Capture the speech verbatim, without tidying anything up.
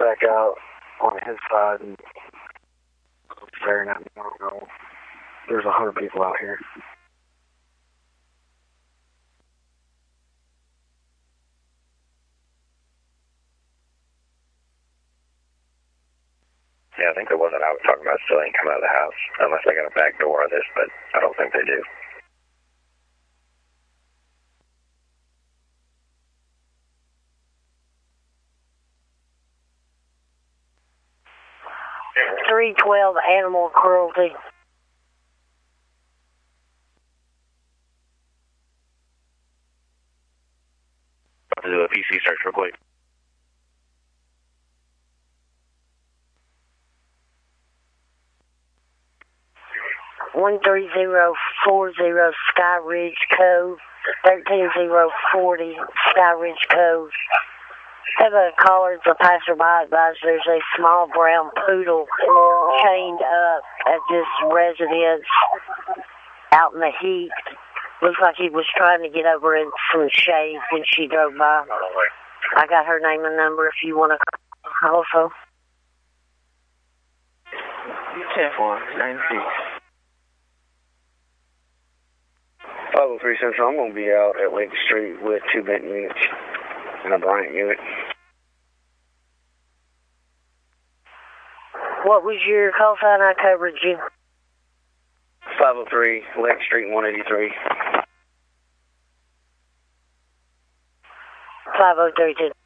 back out on his side and staring at me. I don't know. There's a hundred people out here. Yeah, I think the one that I was talking about still ain't come out of the house, unless they got a back door of this, but I don't think they do. three twelve animal cruelty. About to do a P C search real quick. one three zero four zero Sky Ridge Cove, thirteen zero forty Sky Ridge Cove. Have a caller, the passerby advised there's a small brown poodle chained up at this residence out in the heat. Looks like he was trying to get over in some shade when she drove by. I got her name and number if you want to also. ten four ninety-six. five oh three Central, I'm going to be out at Lake Street with two Benton units and a Bryant unit. What was your call sign? I covered you. five oh three Lake Street, one eighty-three. five oh three two.